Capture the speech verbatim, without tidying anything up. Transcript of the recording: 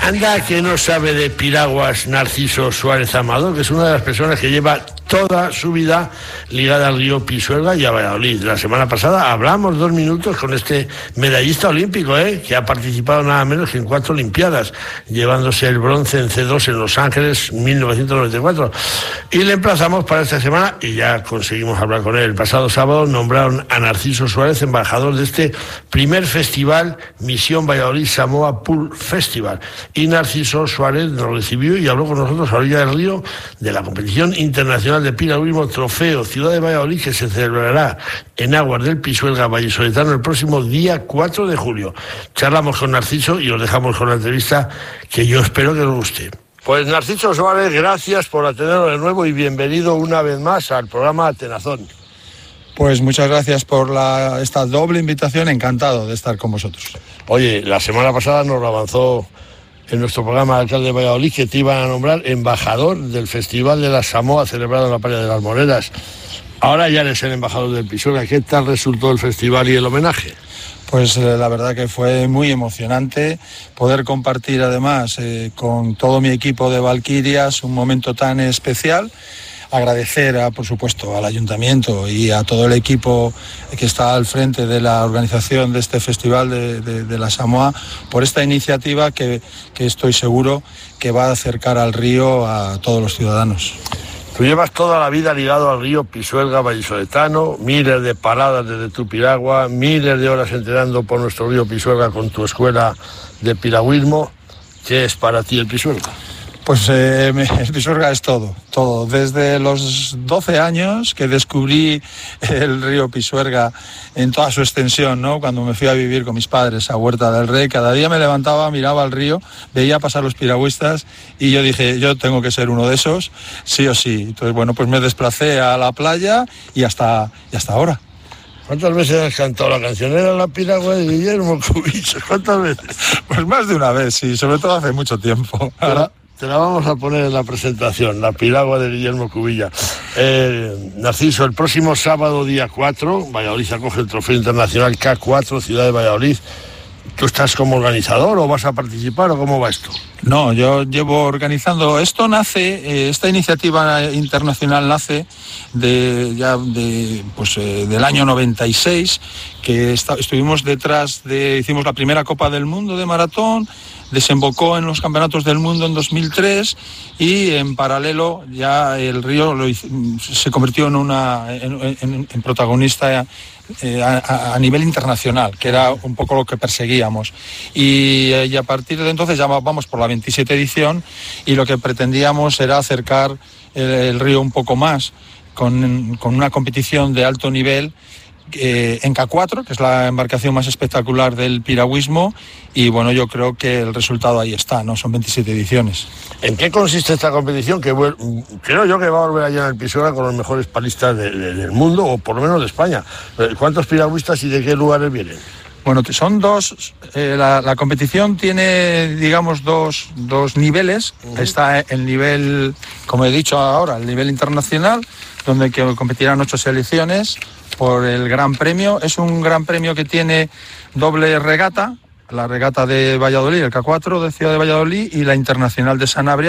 Anda que no sabe de piraguas Narciso Suárez Amado, que es una de las personas que lleva toda su vida ligada al río Pisuerga y a Valladolid. La semana pasada hablamos dos minutos con este medallista olímpico, ¿eh? que ha participado nada menos que en cuatro olimpiadas, llevándose el bronce en C dos en Los Ángeles mil novecientos noventa y cuatro. Y le emplazamos para esta semana y ya conseguimos hablar con él. El pasado sábado nombraron a Narciso Suárez embajador de este primer festival Misión Valladolid Samoa Pool Festival. Y Narciso Suárez nos recibió y habló con nosotros a orilla del río de la competición internacional de piragüismo Trofeo Ciudad de Valladolid, que se celebrará en aguas del Pisuerga vallisoletano el próximo día cuatro de julio. Charlamos con Narciso y os dejamos con la entrevista que yo espero que os guste. Pues Narciso Suárez, gracias por atendernos de nuevo y bienvenido una vez más al programa Atenazón. Pues muchas gracias por la, esta doble invitación, encantado de estar con vosotros. Oye, la semana pasada nos lo avanzó en nuestro programa Alcalde de Valladolid que te iban a nombrar embajador del Festival de la Samoa celebrado en la playa de las Moreras. Ahora ya eres el embajador del Pisuerga. ¿Qué tal resultó el festival y el homenaje? Pues eh, la verdad que fue muy emocionante poder compartir además eh, con todo mi equipo de Valquirias un momento tan especial. Agradecer, a, por supuesto, al Ayuntamiento y a todo el equipo que está al frente de la organización de este Festival de, de, de la Samoa por esta iniciativa que, que estoy seguro que va a acercar al río a todos los ciudadanos. Tú llevas toda la vida ligado al río Pisuerga vallisoletano, miles de paradas desde tu piragua, miles de horas entrenando por nuestro río Pisuerga con tu escuela de piragüismo. ¿Qué es para ti el Pisuerga? Pues eh, el Pisuerga es todo, todo. Desde los doce años que descubrí el río Pisuerga en toda su extensión, ¿no? Cuando me fui a vivir con mis padres a Huerta del Rey, cada día me levantaba, miraba al río, veía pasar los piragüistas y yo dije, yo tengo que ser uno de esos, sí o sí. Entonces, bueno, pues me desplacé a la playa y hasta, y hasta ahora. ¿Cuántas veces has cantado la cancionera La Piragua de Guillermo Cubillos? ¿Cuántas veces? Pues más de una vez, sí, sobre todo hace mucho tiempo. Ahora te la vamos a poner en la presentación, La Piragua de Guillermo Cubilla. Eh, Narciso, el próximo sábado, día cuatro, Valladolid acoge el Trofeo Internacional K cuatro, Ciudad de Valladolid. ¿Tú estás como organizador o vas a participar o cómo va esto? No, yo llevo organizando. Esto nace, eh, esta iniciativa internacional nace de ya de pues eh, del año noventa y seis, que está, estuvimos detrás de, hicimos la primera Copa del Mundo de maratón, desembocó en los campeonatos del mundo en dos mil tres y en paralelo ya el río lo hizo, se convirtió en una en, en, en protagonista eh, a, a nivel internacional, que era un poco lo que perseguíamos. Y, eh, y a partir de entonces ya vamos por la veintisiete edición y lo que pretendíamos era acercar el, el río un poco más con, con una competición de alto nivel Eh, en K cuatro, que es la embarcación más espectacular del piragüismo, y bueno, yo creo que el resultado ahí está, ¿no? Son veintisiete ediciones. ¿En qué consiste esta competición? Que creo yo que va a volver allá en el Pisuerga con los mejores palistas de, de, del mundo, o por lo menos de España. ¿Cuántos piragüistas y de qué lugares vienen? Bueno, son dos, eh, la, la competición tiene, digamos, dos, dos niveles. Uh-huh. Está el nivel, como he dicho ahora, el nivel internacional, donde competirán ocho selecciones por el Gran Premio. Es un Gran Premio que tiene doble regata, la regata de Valladolid, el K cuatro de Ciudad de Valladolid, y la internacional de Sanabria,